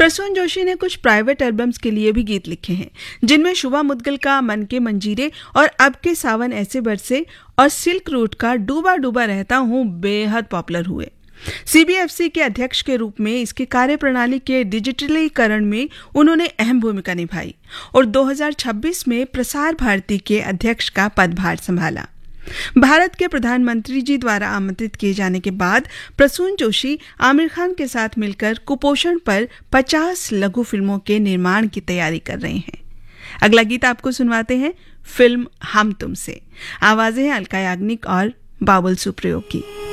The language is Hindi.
प्रसून जोशी ने कुछ प्राइवेट एल्बम्स के लिए भी गीत लिखे हैं, जिनमें शुभा मुद्गल का मन के मंजीरे और अब के सावन ऐसे बरसे और सिल्क रूट का डूबा डूबा रहता हूं बेहद पॉपुलर हुए। सीबीएफसी के अध्यक्ष के रूप में इसकी कार्यप्रणाली के डिजिटलीकरण में उन्होंने अहम भूमिका निभाई और 2026 में प्रसार भारती के अध्यक्ष का पदभार संभाला। भारत के प्रधानमंत्री जी द्वारा आमंत्रित किए जाने के बाद प्रसून जोशी आमिर खान के साथ मिलकर कुपोषण पर 50 लघु फिल्मों के निर्माण की तैयारी कर रहे हैं। अगला गीत आपको सुनवाते हैं फिल्म हम तुम से। आवाजें हैं अलका याग्निक और बाबुल सुप्रियो की।